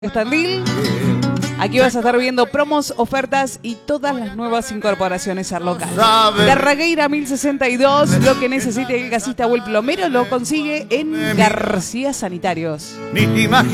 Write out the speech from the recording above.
Estandil. Aquí vas a estar viendo promos, ofertas y todas las nuevas incorporaciones al local. Darragueira 1062, lo que necesite el gasista o el plomero lo consigue en García Sanitarios.